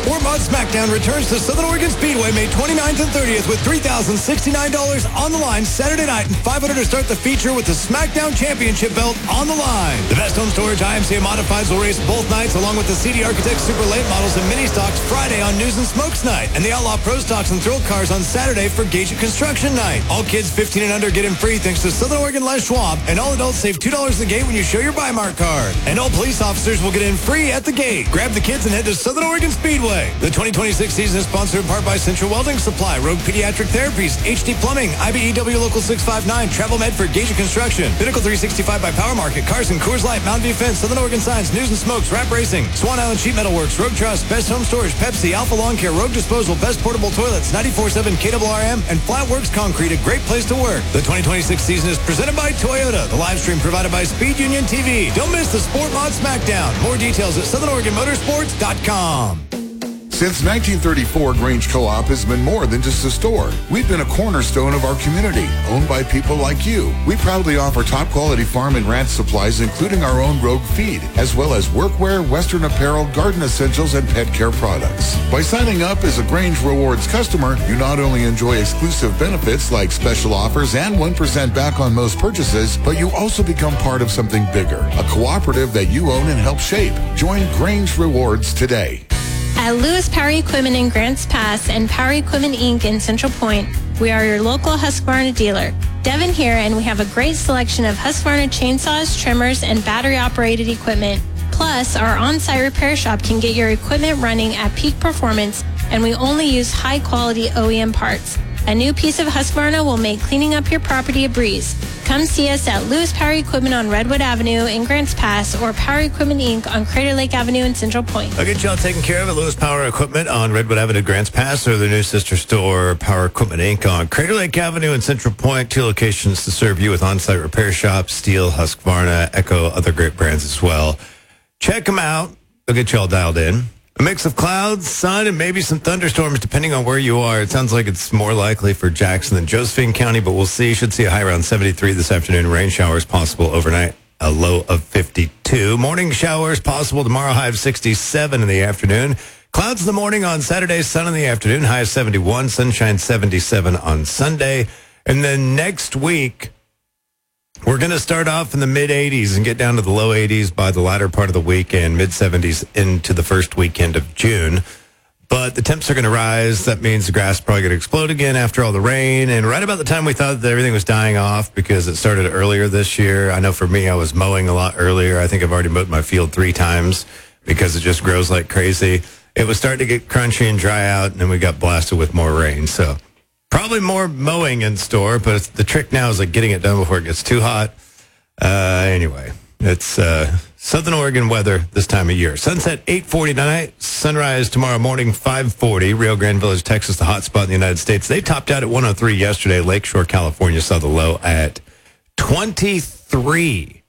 Sport Mod SmackDown returns to Southern Oregon Speedway May 29th and 30th with $3,069 on the line Saturday night and $500 to start the feature with the SmackDown Championship belt on the line. The Best Home Storage IMCA Modifieds will race both nights along with the CD Architect Super Late Models and Mini Stocks Friday on News and Smokes night and the Outlaw Pro Stocks and Thrill Cars on Saturday for Gage Construction night. All kids 15 and under get in free thanks to Southern Oregon Les Schwab, and all adults save $2 at the gate when you show your Buymark card. And all police officers will get in free at the gate. Grab the kids and head to Southern Oregon Speedway. The 2026 season is sponsored in part by Central Welding Supply, Rogue Pediatric Therapies, HD Plumbing, IBEW Local 659, Travel Med for Gage Construction, Pinnacle 365 by Power Market, Carson, Coors Light, Mountain View Fence, Southern Oregon Signs, News and Smokes, Rap Racing, Swan Island Sheet Metal Works, Rogue Trust, Best Home Storage, Pepsi, Alpha Lawn Care, Rogue Disposal, Best Portable Toilets, 94.7 KRRM, and Flatworks Concrete, a great place to work. The 2026 season is presented by Toyota. The live stream provided by Speed Union TV. Don't miss the Sport Mod SmackDown. More details at SouthernOregonMotorsports.com. Since 1934, Grange Co-op has been more than just a store. We've been a cornerstone of our community, owned by people like you. We proudly offer top-quality farm and ranch supplies, including our own Rogue feed, as well as workwear, Western apparel, garden essentials, and pet care products. By signing up as a Grange Rewards customer, you not only enjoy exclusive benefits like special offers and 1% back on most purchases, but you also become part of something bigger, a cooperative that you own and help shape. Join Grange Rewards today. At Lewis Power Equipment in Grants Pass and Power Equipment Inc. in Central Point, we are your local Husqvarna dealer. Devin here, and we have a great selection of Husqvarna chainsaws, trimmers, and battery-operated equipment. Plus, our on-site repair shop can get your equipment running at peak performance, and we only use high-quality OEM parts. A new piece of Husqvarna will make cleaning up your property a breeze. Come see us at Lewis Power Equipment on Redwood Avenue in Grants Pass or Power Equipment Inc. on Crater Lake Avenue in Central Point. I'll get y'all taken care of at Lewis Power Equipment on Redwood Avenue, Grants Pass, or the new sister store, Power Equipment Inc. on Crater Lake Avenue in Central Point. 2 locations to serve you with on-site repair shops, Steel, Husqvarna, Echo, other great brands as well. Check them out. They'll get y'all dialed in. A mix of clouds, sun, and maybe some thunderstorms depending on where you are. It sounds like it's more likely for Jackson than Josephine County, but we'll see. Should see a high around 73 this afternoon. Rain showers possible overnight, a low of 52. Morning showers possible tomorrow, high of 67 in the afternoon. Clouds in the morning on Saturday, sun in the afternoon, high of 71, sunshine 77 on Sunday. And then next week, we're going to start off in the mid-80s and get down to the low 80s by the latter part of the week and mid-70s into the first weekend of June. But the temps are going to rise. That means the grass is probably going to explode again after all the rain. And right about the time we thought that everything was dying off because it started earlier this year. I know for me, I was mowing a lot earlier. I think I've already mowed my field 3 times because it just grows like crazy. It was starting to get crunchy and dry out, and then we got blasted with more rain. So probably more mowing in store, but the trick now is like getting it done before it gets too hot. Anyway, it's Southern Oregon weather this time of year. Sunset 8:40 tonight, sunrise tomorrow morning 5:40. Rio Grande Village, Texas, the hot spot in the United States. They topped out at 103 yesterday. Lakeshore, California saw the low at 23.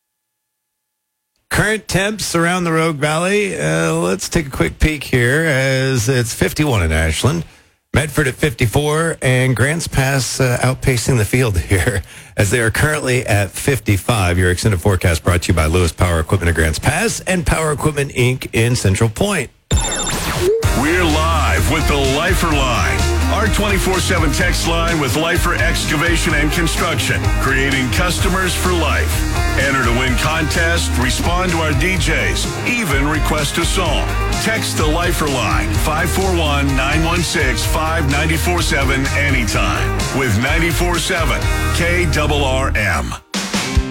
Current temps around the Rogue Valley. Let's take a quick peek here as it's 51 in Ashland. Medford at 54, and Grants Pass outpacing the field here as they are currently at 55. Your extended forecast brought to you by Lewis Power Equipment at Grants Pass and Power Equipment Inc. in Central Point. We're live with the Lifer Line, our 24/7 text line with Lifer Excavation and Construction, creating customers for life. Enter to win contests, respond to our DJs, even request a song. Text the Lifer Line, 541-916-5947 anytime with 94.7 KRRM.